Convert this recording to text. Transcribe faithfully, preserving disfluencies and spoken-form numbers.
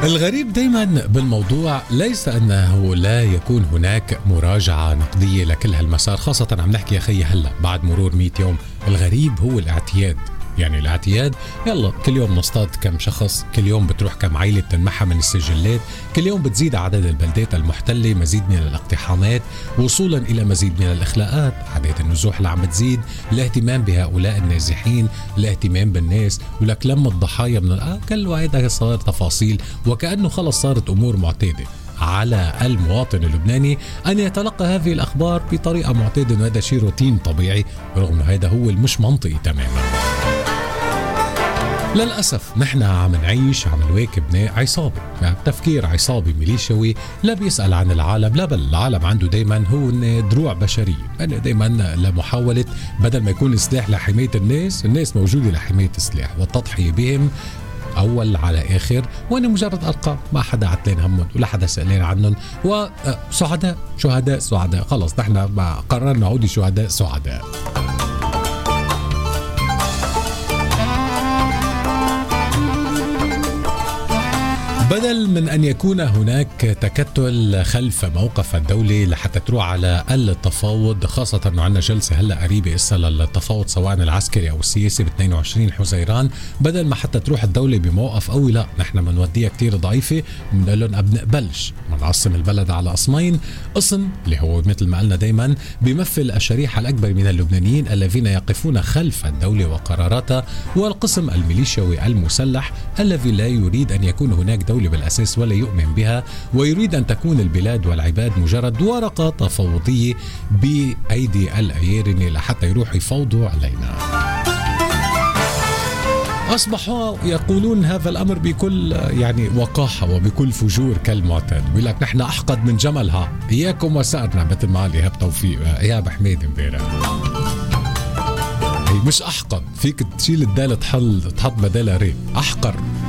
الغريب دايما بالموضوع ليس أنه لا يكون هناك مراجعة نقدية لكل هالمسار، خاصة عم نحكي يا خي هلأ بعد مرور مئة يوم. الغريب هو الاعتياد. يعني الاعتياد يلا كل يوم نصطاد كم شخص، كل يوم بتروح كم عائلة بتنمحى من السجلات، كل يوم بتزيد عدد البلدات المحتلة، مزيد من الاقتحامات وصولا إلى مزيد من الإخلاءات، عدد النزوح اللي عم تزيد، الاهتمام بهؤلاء النازحين، الاهتمام بالناس، ولك لم الضحايا من الآن. كل وهذا صار تفاصيل، وكأنه خلص صارت أمور معتادة على المواطن اللبناني أن يتلقى هذه الأخبار بطريقة معتادة، وهذا شيء روتين طبيعي، رغم أنه هذا هو المش منطقي تماما. للأسف نحن عم نعيش عم نواكب عصابي، يعني تفكير عصابي ميليشيوي، لا بيسأل عن العالم، لا بل العالم عنده دايما هو دروع بشرية، يعني دايما لمحاولة بدل ما يكون السلاح لحماية الناس، الناس موجودة لحماية السلاح والتضحية بهم أول على آخر، وأنا مجرد أرقام، ما حدا عتلين همهم ولا حدا سألين عنهم، وسعداء شهداء سعداء، خلص نحن قررنا عودي شهداء سعداء. بدل من أن يكون هناك تكتل خلف موقف الدولة لحتى تروح على التفاوض، خاصة أنه عندنا جلسة هلأ قريبة إسا للتفاوض سواء العسكري أو السياسي ب اثنين وعشرين حزيران، بدل ما حتى تروح الدولة بموقف قوي، لا نحن منوديها كتير ضعيفة، بنقول لهم بنقبلش منعصم البلد على قسمين، قسم اللي هو مثل ما قلنا دايما بيمثل الشريحة الأكبر من اللبنانيين الذين يقفون خلف الدولة وقراراتها، والقسم الميليشيوي المسلح الذي لا يريد أن يكون هناك دولة بالأساس ولا يؤمن بها، ويريد أن تكون البلاد والعباد مجرد ورقة تفاوضية بأيدي الأيارنة لحتى يروحوا يفوضوا علينا. أصبحوا يقولون هذا الأمر بكل يعني وقاحة وبكل فجور كالمعتاد، بيقول لك نحن أحقد من جملها إياكم وسأرنا، مثل ما قال إيهاب توفيق إيهاب حميد امبارح. مش أحقد، فيك تشيل الدال تحل تحط بدالها ري، أحقر